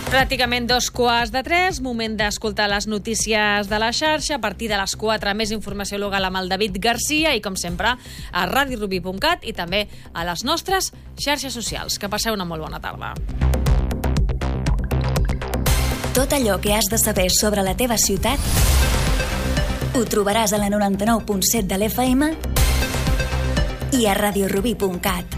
Pràcticament 2:15, moment d'escoltar les notícies de la xarxa. A partir de les 4, més informació local amb el David Garcia i, com sempre, a radiorubí.cat i també a les nostres xarxes socials. Que passeu una molt bona tarda. Tot allò que has de saber sobre la teva ciutat ho trobaràs a la 99.7 de l'FM i a radiorubí.cat.